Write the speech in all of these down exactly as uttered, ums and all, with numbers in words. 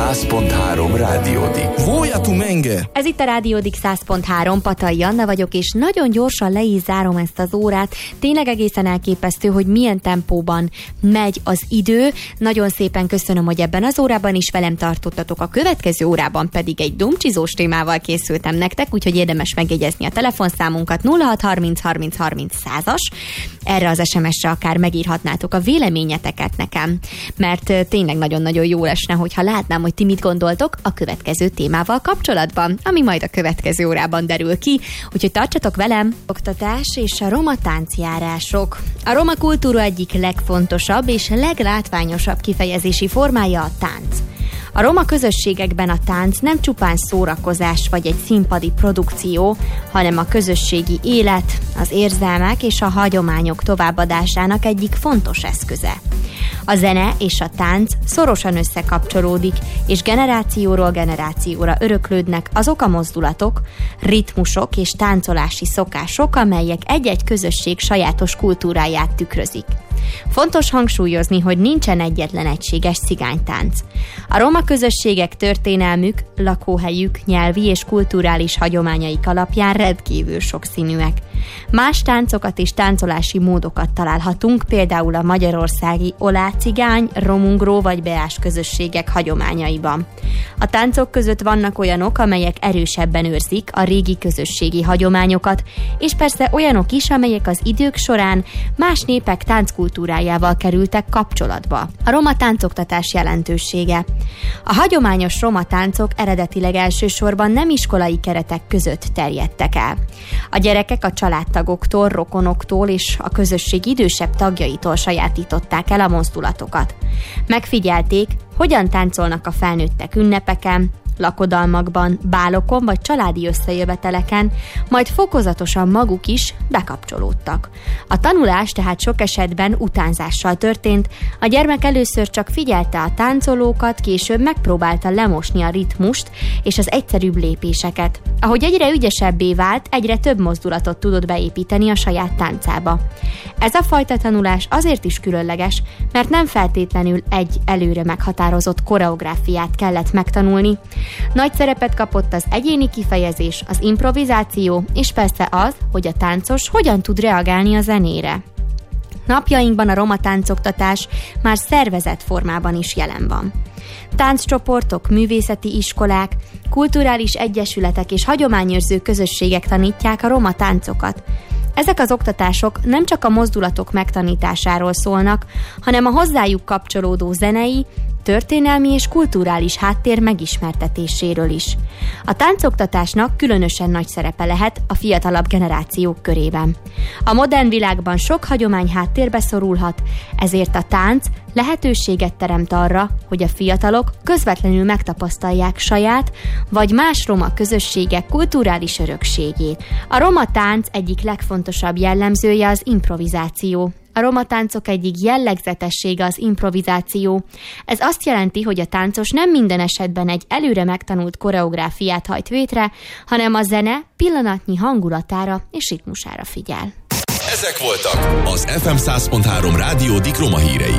száz pont három Rádiódik. Volja tu menge! Ez itt a Rádiódik száz pont három, Patai Anna vagyok, és nagyon gyorsan le is zárom ezt az órát. Tényleg egészen elképesztő, hogy milyen tempóban megy az idő. Nagyon szépen köszönöm, hogy ebben az órában is velem tartottatok. A következő órában pedig egy domcsizós témával készültem nektek, úgyhogy érdemes megjegyezni a telefonszámunkat nulla hat harminc harminc harminc százas. Erre az es em es-re akár megírhatnátok a véleményeteket nekem, mert tényleg nagyon-nagyon jó esne, hogyha látnám, hogy ti mit gondoltok a következő témával kapcsolatban, ami majd a következő órában derül ki, úgyhogy tartsatok velem! Oktatás és a roma táncjárások. A roma kultúra egyik legfontosabb és leglátványosabb kifejezési formája a tánc. A roma közösségekben a tánc nem csupán szórakozás vagy egy színpadi produkció, hanem a közösségi élet, az érzelmek és a hagyományok továbbadásának egyik fontos eszköze. A zene és a tánc szorosan összekapcsolódik, és generációról generációra öröklődnek azok a mozdulatok, ritmusok és táncolási szokások, amelyek egy-egy közösség sajátos kultúráját tükrözik. Fontos hangsúlyozni, hogy nincsen egyetlen egységes cigánytánc. A roma közösségek történelmük, lakóhelyük, nyelvi és kulturális hagyományaik alapján rendkívül sokszínűek. Más táncokat és táncolási módokat találhatunk, például a magyarországi olá-cigány, romungró vagy beás közösségek hagyományaiban. A táncok között vannak olyanok, amelyek erősebben őrzik a régi közösségi hagyományokat, és persze olyanok is, amelyek az idők során más népek tánckultúrájával kerültek kapcsolatba. A roma táncoktatás jelentősége. A hagyományos roma táncok eredetileg elsősorban nem iskolai keretek között terjedtek el. A gyerekek a családtagoktól, rokonoktól és a közösség idősebb tagjaitól sajátították el a mozdulatokat. Megfigyelték, hogyan táncolnak a felnőttek ünnepeken, lakodalmakban, bálokon vagy családi összejöveteleken, majd fokozatosan maguk is bekapcsolódtak. A tanulás tehát sok esetben utánzással történt, a gyermek először csak figyelte a táncolókat, később megpróbálta lemosni a ritmust és az egyszerűbb lépéseket. Ahogy egyre ügyesebbé vált, egyre több mozdulatot tudott beépíteni a saját táncába. Ez a fajta tanulás azért is különleges, mert nem feltétlenül egy előre meghatározott koreográfiát kellett megtanulni. Nagy szerepet kapott az egyéni kifejezés, az improvizáció, és persze az, hogy a táncos hogyan tud reagálni a zenére. Napjainkban a roma táncoktatás már szervezett formában is jelen van. Tánccsoportok, művészeti iskolák, kulturális egyesületek és hagyományőrző közösségek tanítják a roma táncokat. Ezek az oktatások nem csak a mozdulatok megtanításáról szólnak, hanem a hozzájuk kapcsolódó zenei, történelmi és kulturális háttér megismertetéséről is. A táncoktatásnak különösen nagy szerepe lehet a fiatalabb generációk körében. A modern világban sok hagyomány háttérbe szorulhat, ezért a tánc lehetőséget teremt arra, hogy a fiatalok közvetlenül megtapasztalják saját vagy más roma közösségek kulturális örökségét. A roma tánc egyik legfontosabb jellemzője az improvizáció. A roma táncok egyik jellegzetessége az improvizáció. Ez azt jelenti, hogy a táncos nem minden esetben egy előre megtanult koreográfiát hajt végre, hanem a zene pillanatnyi hangulatára és ritmusára figyel. Ezek voltak az ef em száz pont három Rádiódik roma hírei.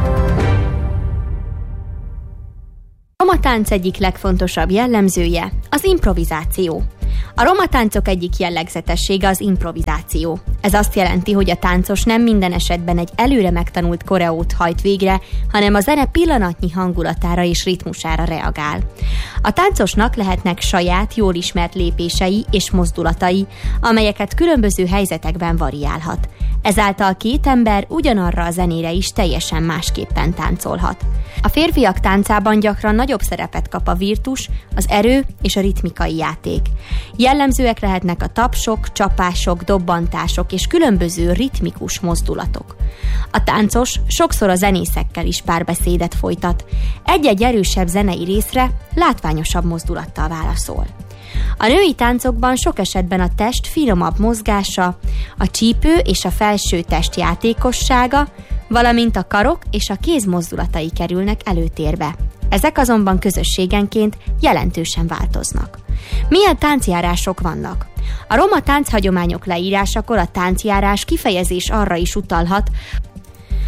A roma tánc egyik legfontosabb jellemzője az improvizáció. A roma táncok egyik jellegzetessége az improvizáció. Ez azt jelenti, hogy a táncos nem minden esetben egy előre megtanult koreót hajt végre, hanem a zene pillanatnyi hangulatára és ritmusára reagál. A táncosnak lehetnek saját, jól ismert lépései és mozdulatai, amelyeket különböző helyzetekben variálhat. Ezáltal két ember ugyanarra a zenére is teljesen másképpen táncolhat. A férfiak táncában gyakran nagyobb szerepet kap a virtus, az erő és a ritmikai játék. Jellemzőek lehetnek a tapsok, csapások, dobbantások és különböző ritmikus mozdulatok. A táncos sokszor a zenészekkel is párbeszédet folytat. Egy-egy erősebb zenei részre látványosabb mozdulattal válaszol. A női táncokban sok esetben a test finomabb mozgása, a csípő és a felső test játékossága, valamint a karok és a kéz mozdulatai kerülnek előtérbe. Ezek azonban közösségenként jelentősen változnak. Milyen táncjárások vannak? A roma tánchagyományok leírásakor a táncjárás kifejezés arra is utalhat,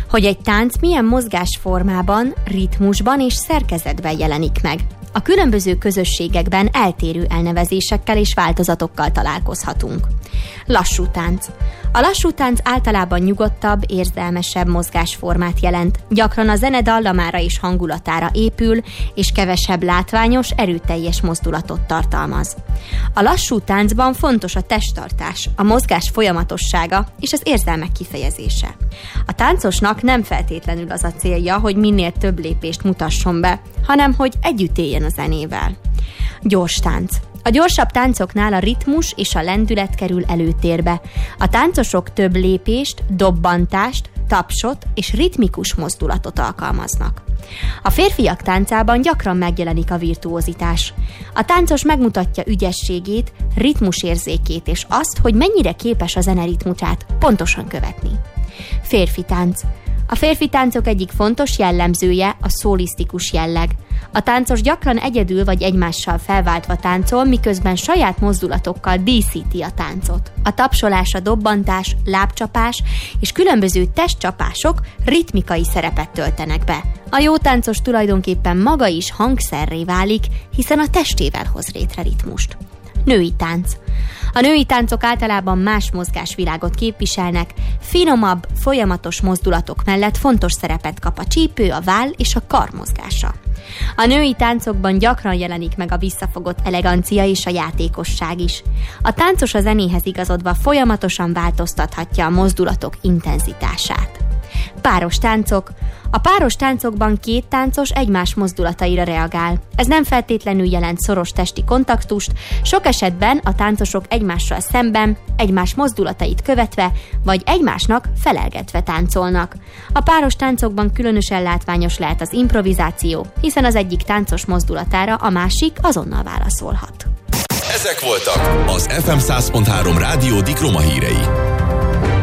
hogy egy tánc milyen mozgásformában, ritmusban és szerkezetben jelenik meg. A különböző közösségekben eltérő elnevezésekkel és változatokkal találkozhatunk. Lassú tánc. A lassú tánc általában nyugodtabb, érzelmesebb mozgásformát jelent. Gyakran a zene dallamára és hangulatára épül, és kevesebb látványos, erőteljes mozdulatot tartalmaz. A lassú táncban fontos a testtartás, a mozgás folyamatossága és az érzelmek kifejezése. A táncosnak nem feltétlenül az a célja, hogy minél több lépést mutasson be, hanem hogy együtt éljen a zenével. Gyors tánc. A gyorsabb táncoknál a ritmus és a lendület kerül előtérbe. A táncosok több lépést, dobbantást, tapsot és ritmikus mozdulatot alkalmaznak. A férfiak táncában gyakran megjelenik a virtuózitás. A táncos megmutatja ügyességét, ritmusérzékét és azt, hogy mennyire képes a zene ritmusát pontosan követni. Férfi tánc. A férfi táncok egyik fontos jellemzője a szólisztikus jelleg. A táncos gyakran egyedül vagy egymással felváltva táncol, miközben saját mozdulatokkal díszíti a táncot. A tapsolás, a dobbantás, lábcsapás és különböző testcsapások ritmikai szerepet töltenek be. A jó táncos tulajdonképpen maga is hangszerré válik, hiszen a testével hoz létre ritmust. Női tánc. A női táncok általában más mozgásvilágot képviselnek, finomabb, folyamatos mozdulatok mellett fontos szerepet kap a csípő, a váll és a kar mozgása. A női táncokban gyakran jelenik meg a visszafogott elegancia és a játékosság is. A táncos a zenéhez igazodva folyamatosan változtathatja a mozdulatok intenzitását. Páros táncok. A páros táncokban két táncos egymás mozdulataira reagál. Ez nem feltétlenül jelent szoros testi kontaktust, sok esetben a táncosok egymással szemben, egymás mozdulatait követve, vagy egymásnak felelgetve táncolnak. A páros táncokban különösen látványos lehet az improvizáció, hiszen az egyik táncos mozdulatára a másik azonnal válaszolhat. Ezek voltak az ef em száz pont három rádió Dikroma hírei.